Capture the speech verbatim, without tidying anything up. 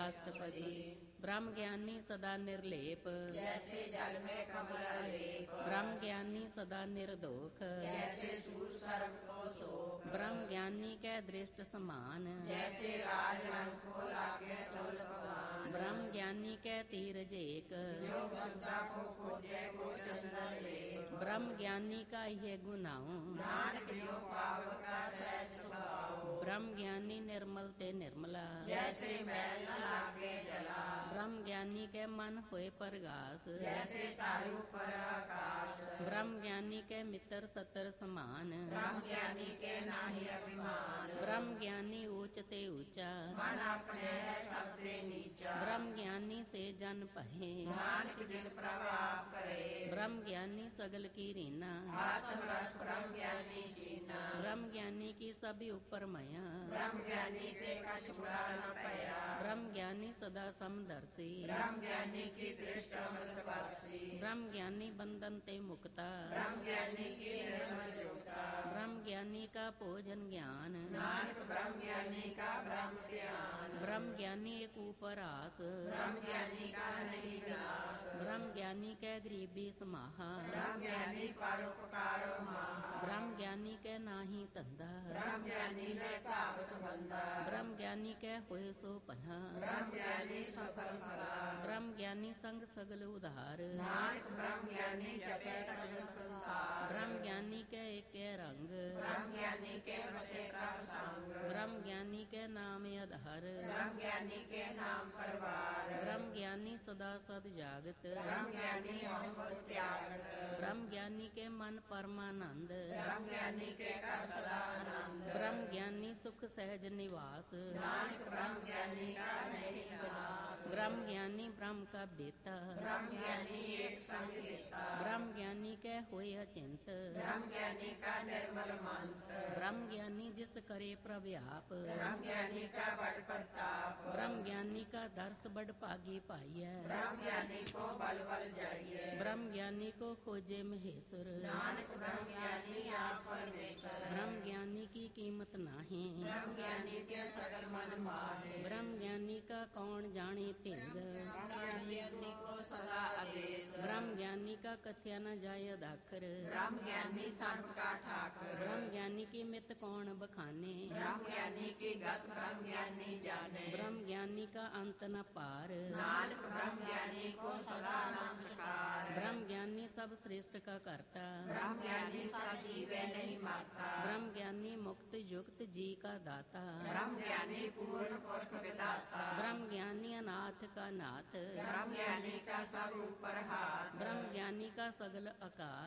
काष्ठपति। ब्रह्म ज्ञानी सदा निर्लेप, जैसे जल में कमल लेप। ब्रह्म ज्ञानी सदा निर्दोख, जैसे सूर सर्प को शोक। ब्रह्म ज्ञानी कै दृष्ट समान, जैसे राज रंग को लागे तुल पवन। ब्रह्म ज्ञानी कै तीर जेक, जो वसुधा को खोजे को चंदन लेप। ब्रह्म ज्ञानी का ये गुनाओ, नानक जो पावक का सहज स्वभाव। ब्रह्म ज्ञानी निर्मल ते निर्मला, जैसे मैल न लागे जला। ब्रह्म ज्ञानी के मन होए परगास, जैसे तारू पर आकाश। ब्रह्म ज्ञानी के मित्र सतर समान, ब्रह्म ज्ञानी के नाही अभिमान। ब्रह्म ज्ञानी ऊंच ते ऊंचा, मन अपने है सबसे नीचा। ब्रह्म ज्ञानी से जन पहे, नानक जिन प्रभाव करे। ब्रह्म ज्ञानी सगल की रीना, आत्म रस ब्रह्म ज्ञानी जीना। ब्रह्म ज्ञानी की सभी ऊपर मया, ब्रह्म ज्ञानी ते कछ बुरा न पया। ब्रह्म ज्ञानी सदा समदर्शी, ब्रह्म ज्ञानी की दृष्टि अमृतवासी। ब्रह्म ज्ञानी बंधन ते मुक्ता, ब्रह्म ज्ञानी की निर्मल योगता। ब्रह्म ज्ञानी का भोजन ज्ञान, नानक ब्रह्म ज्ञानी का ब्रह्म ध्यान। ब्रह्म ज्ञानी एक ऊपर आस, ब्रह्म ज्ञानी का नहीं विनाश। ब्रह्म ज्ञानी के गरीबी समाहा, ब्रह्म ज्ञानी परोपकारो महा। ब्रह्म ज्ञानी के नाही धंधा, ब्रह्म ज्ञानी ने तावत बंदा। ब्रह्म ज्ञानी के होए सो पन्हा, ब्रह्म ज्ञानी सफल भला। ब्रह्म ज्ञानी संग सगल उधार, नानक ब्रह्म ज्ञानी जपे सगल संसार। ब्रह्म ज्ञानी के एक रंग, ब्रह्म ज्ञानी के बसे प्रभ संग। ब्रह्म ज्ञानी के नाम आधार, ब्रह्म ज्ञानी के नाम परवार। ब्रह्म ज्ञानी सदा सद जागत, ब्रह्म ज्ञानी हम त्यागत। ब्रह्म ज्ञानी के मन परमानंद, ब्रह्म ज्ञानी के कर सदा आनंद। ब्रह्म ज्ञानी सुख सहज निवास, नानक ब्रह्म ज्ञानी का नहीं विनाश। ब्रह्म ज्ञानी ब्रह्म का बेटा, ब्रह्म ज्ञानी एक संग लेता। ब्रह्म ज्ञानी के होए अचिंत, ब्रह्म ज्ञानी का निर्मल मंत्र। ब्रह्म ज्ञानी जिस करे प्रव्याप, ब्रह्म ज्ञानी का बड़ प्रताप। ब्रह्म ज्ञानी का दर्श बड़ पागी पाइय, ब्रह्म ज्ञानी को बल बल जाइए। ब्रह्म ज्ञानी को खोजे महेश्वर, नानक ब्रह्म ज्ञानी आप परमेश्वर। ब्रह्म ज्ञानी की कीमत नाही, ब्रह्म ज्ञानी के सगल मन माहे। ब्रह्म ज्ञानी का कौन जाने भेद, ब्रह्म ज्ञानी को सदा आदेश। ब्रह्म ज्ञानी का कथ्या न जाय दाखर, ब्रह्म ज्ञानी सर्व का ठाकर। ब्रह्म ज्ञानी की मित कौन बखाने, ब्रह्म ज्ञानी की गत ब्रह्म ज्ञानी जाने। ब्रह्म ज्ञानी का अंत न पार, नानक ब्रह्म ज्ञानी को सदा नमस्कार। ब्रह्म ज्ञानी सब श्रेष्ठ का करता, ब्रह्म ज्ञानी सा जीवे नहीं मरता। ब्रह्म ज्ञानी मुक्त युक्त जी का दाता, ब्रह्म ज्ञानी पूर्ण पुरख विदाता। ब्रह्म ज्ञानी अनाथ का नाथ, ब्रह्म ज्ञानी का सब ऊपर हाथ। ब्रह्म ज्ञानी का सगल आकार,